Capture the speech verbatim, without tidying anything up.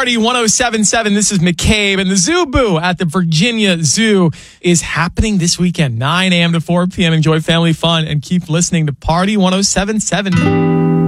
Party one oh seven point seven. This is McCabe, and the Zoo Boo at the Virginia Zoo is happening this weekend, nine a.m. to four p.m. Enjoy family fun and keep listening to Party one oh seven point seven.